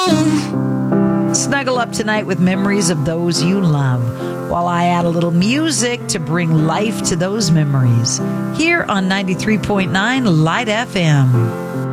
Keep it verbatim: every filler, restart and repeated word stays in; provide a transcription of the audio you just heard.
Snuggle up tonight with memories of those you love, while I add a little music to bring life to those memories. Here on ninety-three point nine Light F M.